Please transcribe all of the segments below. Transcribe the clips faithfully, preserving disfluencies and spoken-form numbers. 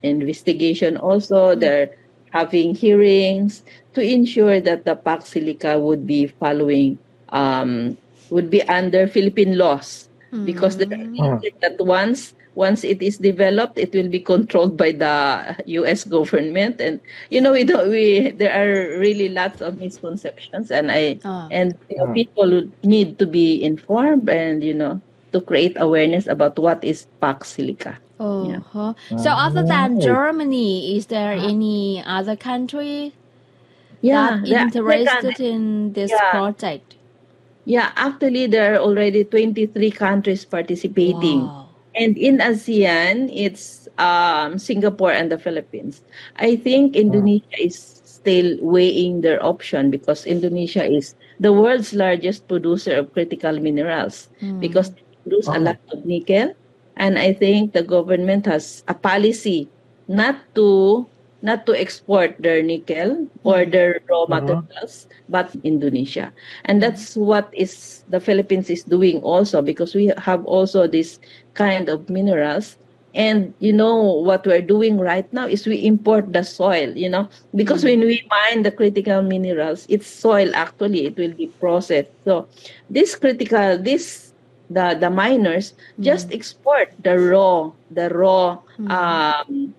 investigation also. They're having hearings to ensure that the Pax Silica would be following, um, would be under Philippine laws, because there are Mm. things that once once it is developed, it will be controlled by the U S government, and you know we don't we there are really lots of misconceptions, and I อ่า and you know, Mm. people would need to be informed, and you know to create awareness about what is Pax Silica. Oh, Yeah. huh. So other than Right. Germany, is there any other country Yeah, that the other interested country, in this yeah, project? yeah. Actually, there are already twenty-three countries participating, Wow. and in ASEAN, it's um, Singapore and the Philippines. I think Indonesia is still weighing their option, because Indonesia is the world's largest producer of critical minerals, because Mm. they produce a Oh. lot of nickel, and I think the government has a policy not to not to export their nickel or Mm. their raw Mhm. materials, but Indonesia. And that's what is the Philippines is doing also, because we have also this kind of minerals. And you know what we're doing right now is we import the soil, you know, because Mm. when we mine the critical minerals, it's soil actually, it will be processed. So this critical, this the the miners just Mm. export the raw, the raw Mm. um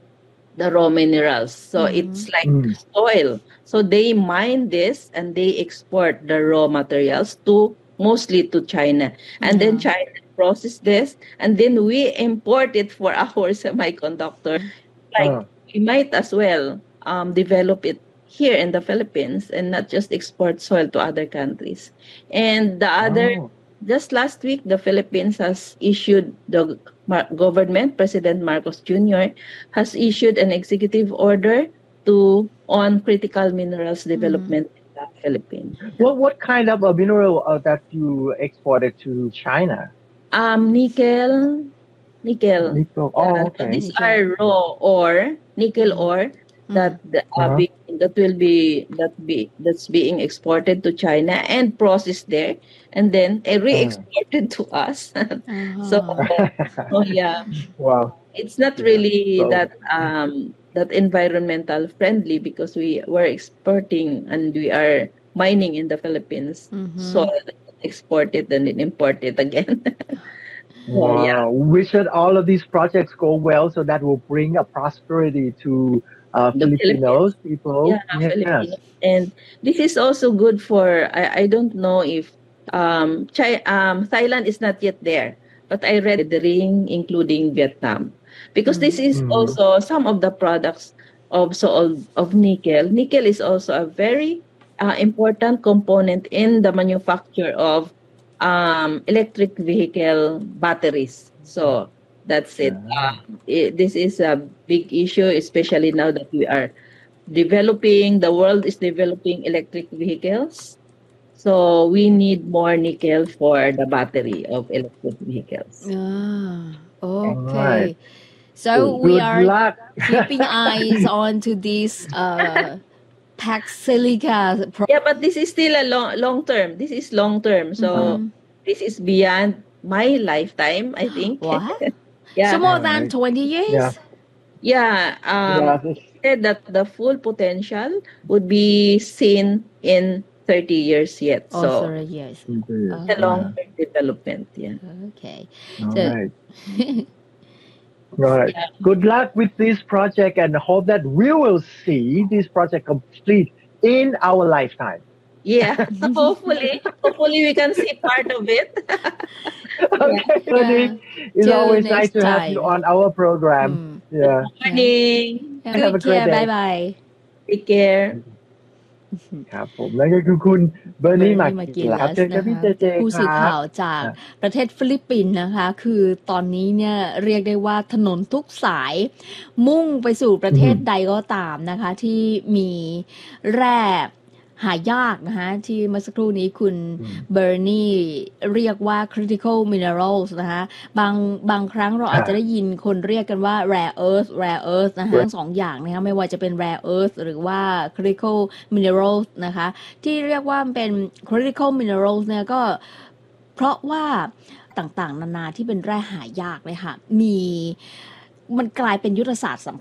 the raw minerals. So it's Mm. like Mm. soil. So they mine this and they export the raw materials to mostly to China. And then Yeah. China process this, and then we import it for our semiconductor. Like Uh. we might as well um, develop it here in the Philippines and not just export soil to other countries. And the other, Oh. just last week, the Philippines has issued the Mar- government, President Marcos Junior has issued an executive order to on critical minerals Mm. development in the Philippines. What what kind of a mineral uh, that you exported to China? Um, nickel, nickel. Nickel. Yeah, Oh, so okay. these Nickel. are raw ore, nickel Mm. ore Mm. that the, uh, Uh-huh. be, that will be that be that's being exported to China and processed there, and then uh, Uh. re-exported to us. So, Uh-huh. oh yeah, Wow. it's not Yeah. really So. that um that environmental friendly, because we were exporting and we are mining in the Philippines, so Mm-hmm. export it and then import it again. So yeah, Wow. We should all of these projects go well, so that will bring a prosperity to uh, the Philippines. Filipinos people. Yeah, Yes. Filipino. And this is also good for, I, I don't know if um, China, um Thailand is not yet there, but I read the ring, including Vietnam, because this Mm. is Mm. also some of the products of so of, of nickel. Nickel is also a very uh, important component in the manufacture of um, electric vehicle batteries. So that's it. Ah. It. This is a big issue, especially now that we are developing, the world is developing electric vehicles. So we need more nickel for the battery of electric vehicles. Ah, All right. okay. So we Good are luck. keeping eyes on to this uh Pax Silica pro- Yeah, but this is still a long long term. This is long term. So Mhm. this is beyond my lifetime, I think. What? So Yeah. more All than right. twenty Yeah. years? Yeah. Um Yeah. This, said that the full potential would be seen in thirty years yet. Oh, So thirty years. indeed. it's a Oh, long Yeah. term development. Yeah. okay. All So right. All right. Yeah. Good luck with this project, and hope that we will see this project complete in our lifetime. Yeah. Hopefully. Hopefully we can see part of it. Yeah. Okay, Bernie. yeah. It's Till always nice next to have you time. on our program. Mm. Good Yeah. morning. Yeah. Have a Good great care. Bye day. bye. Take care. ครับผมนั่นก็คือคุณเบอร์เบอนี่ร์มานี่มากิกินนแล้วครับลัสเชิญครันะบพี่คะเจเจผู้คสื่อรัข่าบวจากอ่ะประเทศฟิลิปปินส์นะคะ คือตอนนี้เนี่ยเรียกได้ว่าถนนทุกสายมุ่งไปสู่ประเทศใดก็ตามนะคะ ที่มีแร่หายากนะคะที่เมื่อสักครู่นี้คุณอืมเบอร์นี่เรียกว่า critical minerals นะคะบางบางครั้งเราอาจจะได้ยินคนเรียกกันว่า rare earth rare earth นะคะทั้งสองอย่างนะคะไม่ว่าจะเป็น rare earth หรือว่า critical minerals นะคะที่เรียกว่าเป็น critical minerals เนี่ยก็เพราะว่าต่างๆนานาที่เป็นแร่หายากเลยค่ะมีมันกลายเป็นยุทธศาสตร์สำคัญ